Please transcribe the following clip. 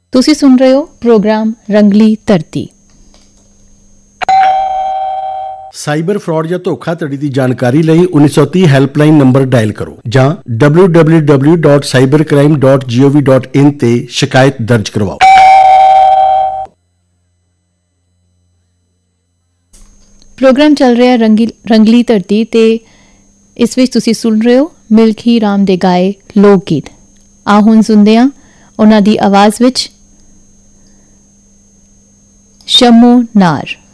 ਤੁਸੀਂ ਸੁਣ ਰਹੇ ਹੋ ਪ੍ਰੋਗਰਾਮ ਰੰਗਲੀ ਧਰਤੀ। ਸਾਈਬਰ ਫਰਾਡ ਜਾਂ ਧੋਖਾਧੜੀ ਦੀ ਜਾਣਕਾਰੀ ਲਈ 1930 ਹੈਲਪਲਾਈਨ ਨੰਬਰ ਡਾਇਲ ਕਰੋ ਜਾਂ www.cybercrime.gov.in ਤੇ ਸ਼ਿਕਾਇਤ ਦਰਜ ਕਰਵਾਓ। ਪ੍ਰੋਗਰਾਮ ਚੱਲ ਰਿਹਾ ਰੰਗਲੀ ਧਰਤੀ ਤੇ ਇਸ ਵਿੱਚ ਤੁਸੀਂ ਸੁਣ ਰਹੇ ਹੋ ਮਿਲਖੀ ਰਾਮ ਦੇ ਗਾਏ ਲੋਕ ਗੀਤ। ਆ ਹੁਣ ਸੁਣਦੇ ਹਾਂ ਉਹਨਾਂ ਦੀ ਆਵਾਜ਼ ਵਿੱਚ ਸ਼ਮੋ ਨਾਰ।